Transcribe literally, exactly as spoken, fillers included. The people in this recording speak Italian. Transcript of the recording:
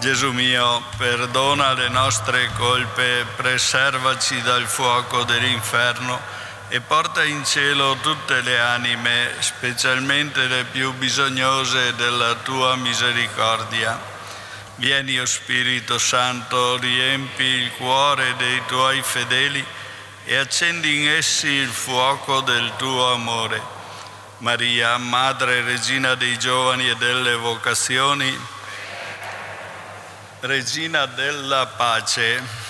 Gesù mio, perdona le nostre colpe, preservaci dal fuoco dell'inferno e porta in cielo tutte le anime, specialmente le più bisognose della tua misericordia. Vieni, o Spirito Santo, riempi il cuore dei tuoi fedeli e accendi in essi il fuoco del tuo amore. Maria, Madre Regina dei giovani e delle vocazioni, Regina della pace,